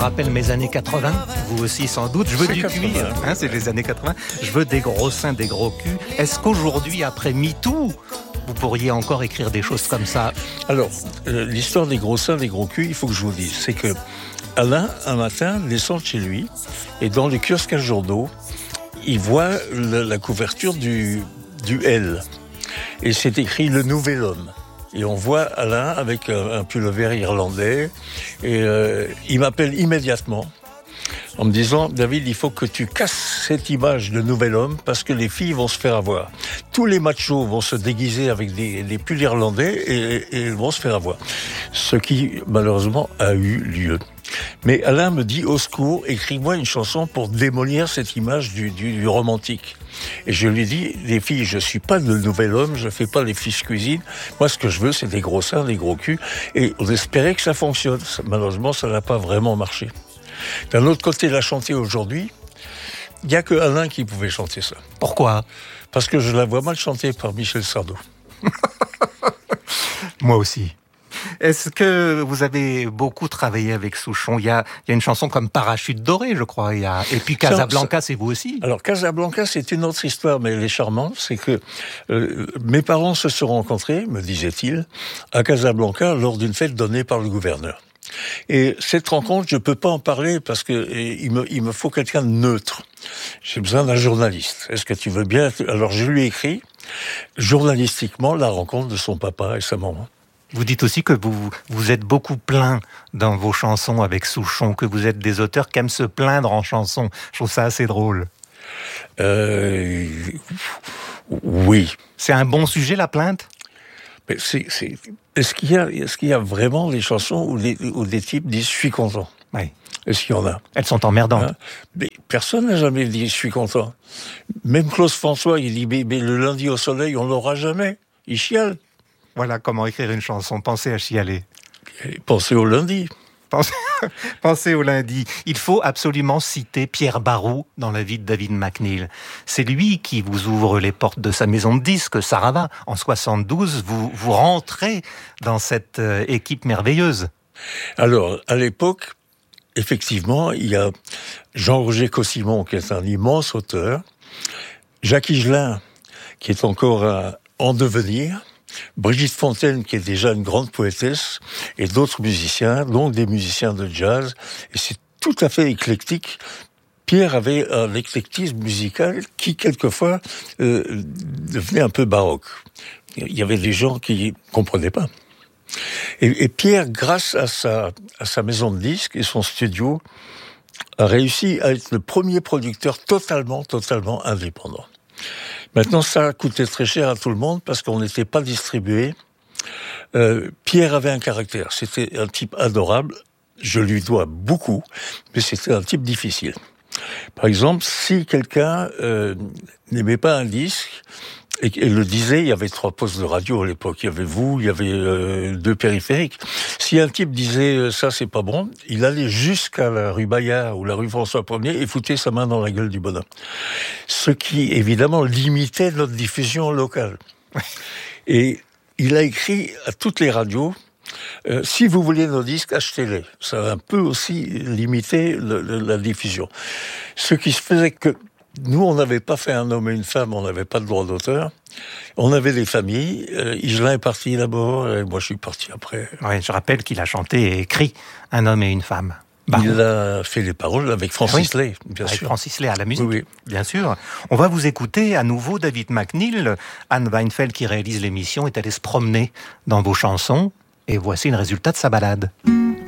rappelle mes années 80, vous aussi sans doute. Je veux du cuir, c'est les années 80. Je veux des gros seins, des gros culs. Est-ce qu'aujourd'hui, après MeToo, vous pourriez encore écrire des choses comme ça? Alors, l'histoire des gros seins, des gros culs, il faut que je vous dise, c'est que Alain, un matin, descend de chez lui, et dans le kiosque à journaux, il voit la couverture du L. Et c'est écrit « Le Nouvel Homme ». Et on voit Alain avec un pullover irlandais, et il m'appelle immédiatement en me disant « David, il faut que tu casses cette image de nouvel homme parce que les filles vont se faire avoir. Tous les machos vont se déguiser avec des pulls irlandais et ils vont se faire avoir. » Ce qui, malheureusement, a eu lieu. Mais Alain me dit « Au secours, écris-moi une chanson pour démolir cette image du romantique. » Et je lui dis « Les filles, je suis pas le nouvel homme, je fais pas les fiches cuisine. Moi, ce que je veux, c'est des gros seins, des gros culs. » Et on espérait que ça fonctionne. Malheureusement, ça n'a pas vraiment marché. D'un autre côté, la chanter aujourd'hui, il n'y a que Alain qui pouvait chanter ça. Pourquoi? Parce que je la vois mal chantée par Michel Sardou. Moi aussi. Est-ce que vous avez beaucoup travaillé avec Souchon? Il y a une chanson comme Parachute doré, je crois. Et puis Casablanca, c'est vous aussi? Alors Casablanca, c'est une autre histoire, mais elle est charmante. C'est que mes parents se sont rencontrés, me disait-il, à Casablanca lors d'une fête donnée par le gouverneur. Et cette rencontre, je peux pas en parler parce que il me faut quelqu'un de neutre. J'ai besoin d'un journaliste. Est-ce que tu veux bien? Alors je lui ai écrit journalistiquement la rencontre de son papa et sa maman. Vous dites aussi que vous êtes beaucoup plaint dans vos chansons avec Souchon, que vous êtes des auteurs qui aiment se plaindre en chanson. Je trouve ça assez drôle. Oui. C'est un bon sujet, la plainte? Mais est-ce qu'il y a vraiment des chansons où des types disent « je suis content » ? Oui. Est-ce qu'il y en a? Elles sont emmerdantes. Mais personne n'a jamais dit « je suis content ». Même Claude François, il dit « mais le lundi au soleil, on l'aura jamais ». Il chiale. Voilà comment écrire une chanson. Pensez à chialer. Pensez au lundi. Pensez au lundi. Il faut absolument citer Pierre Barou dans la vie de David McNeil. C'est lui qui vous ouvre les portes de sa maison de disques, Sarava. En 72, vous rentrez dans cette équipe merveilleuse. Alors, à l'époque, effectivement, il y a Jean-Roger Cossimon, qui est un immense auteur, Jacques Higelin, qui est encore en devenir, Brigitte Fontaine, qui est déjà une grande poétesse, et d'autres musiciens, donc des musiciens de jazz, et c'est tout à fait éclectique. Pierre avait un éclectisme musical qui, quelquefois, devenait un peu baroque. Il y avait des gens qui comprenaient pas. Et Pierre, grâce à sa maison de disques et son studio, a réussi à être le premier producteur totalement indépendant. Maintenant, ça a coûté très cher à tout le monde parce qu'on n'était pas distribué. Pierre avait un caractère. C'était un type adorable. Je lui dois beaucoup, mais c'était un type difficile. Par exemple, si quelqu'un n'aimait pas un disque et le disait, il y avait 3 postes de radio à l'époque. Il y avait vous, il y avait 2 périphériques. Si un type disait ça c'est pas bon, il allait jusqu'à la rue Bayard ou la rue François Ier et foutait sa main dans la gueule du bonhomme. Ce qui évidemment limitait notre diffusion locale. Et il a écrit à toutes les radios. Si vous voulez nos disques, achetez-les. Ça a un peu aussi limité la diffusion. Ce qui se faisait que nous, on n'avait pas fait un homme et une femme, on n'avait pas de droit d'auteur. On avait des familles. Higelin est parti d'abord, et moi je suis parti après. Oui, je rappelle qu'il a chanté et écrit Un homme et une femme. Il a fait les paroles avec Francis Lay, bien sûr. Avec Francis Lay à la musique, oui. Bien sûr. On va vous écouter à nouveau David McNeil. Anne Weinfeld, qui réalise l'émission, est allée se promener dans vos chansons. Et voici le résultat de sa balade.